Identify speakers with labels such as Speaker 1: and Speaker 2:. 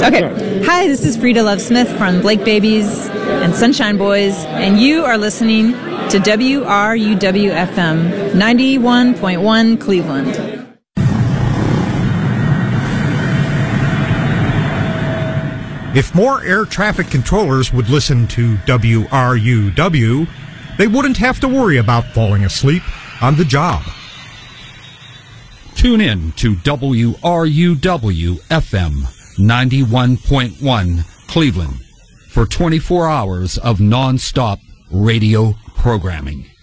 Speaker 1: Okay. Hi, this is Frida Love Smith from Blake Babies and Sunshine Boys, and you are listening to WRUW-FM 91.1 Cleveland.
Speaker 2: If more air traffic controllers would listen to WRUW, they wouldn't have to worry about falling asleep on the job.
Speaker 3: Tune in to WRUW-FM 91.1 Cleveland for 24 hours of non-stop radio programming.